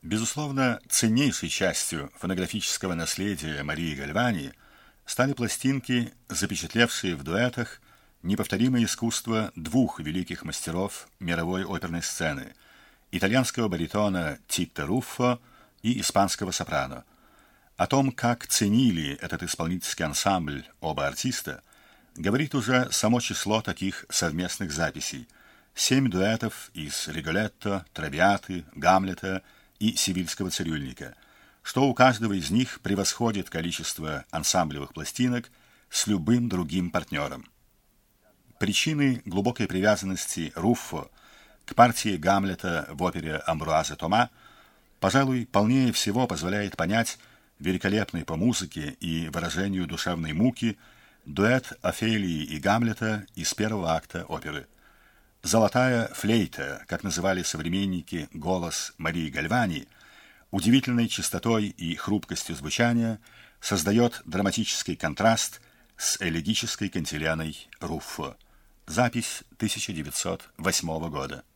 Безусловно, ценнейшей частью фонографического наследия Марии Гальвани стали пластинки, запечатлевшие в дуэтах неповторимое искусство двух великих мастеров мировой оперной сцены – итальянского баритона Титто Руффо и испанского сопрано. О том, как ценили этот исполнительский ансамбль оба артиста, говорит уже само число таких совместных записей – 7 дуэтов из «Риголетто», «Травиаты», «Гамлета» и «Севильского цирюльника», что у каждого из них превосходит количество ансамблевых пластинок с любым другим партнером. Причины глубокой привязанности Руффо к партии Гамлета в опере Амбруаза Тома, пожалуй, полнее всего позволяет понять великолепный по музыке и выражению душевной муки дуэт Офелии и Гамлета из первого акта оперы. «Золотая флейта», как называли современники голос Марии Гальвани, удивительной чистотой и хрупкостью звучания создает драматический контраст с элегической кантиляной Руффо. Запись 1908 года.